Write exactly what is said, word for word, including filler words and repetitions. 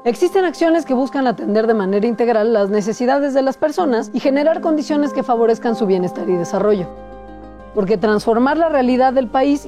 Existen acciones que buscan atender de manera integral las necesidades de las personas y generar condiciones que favorezcan su bienestar y desarrollo. Porque transformar la realidad del país